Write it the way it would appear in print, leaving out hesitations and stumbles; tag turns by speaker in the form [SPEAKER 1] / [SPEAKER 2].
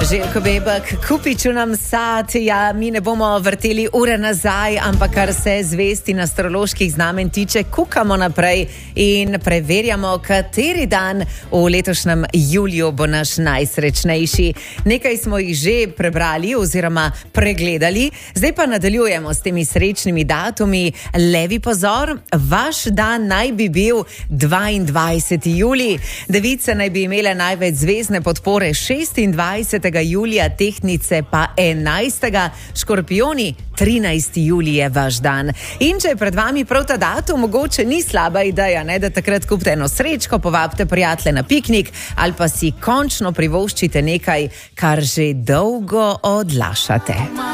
[SPEAKER 1] Željko Bebek, kupiču nam sad, ja, mi ne bomo vrteli ure nazaj, ampak kar se zvesti in astroloških znamen tiče, kukamo naprej in preverjamo, kateri dan v letošnjem juliju bo naš najsrečnejši. Nekaj smo jih že prebrali oziroma pregledali, zdaj pa nadaljujemo s temi srečnimi datumi. Levi pozor, vaš dan naj bi bil 22. julij. Device naj bi imele največ zvezdne podpore 26. julija, tehtnice pa 11. Škorpijoni, 13. julij je vaš dan. In če je pred vami prav ta datum, mogoče ni slaba ideja, ne, da takrat kupite eno srečko, povabite prijatelje na piknik ali pa si končno privoščite nekaj, kar že dolgo odlašate.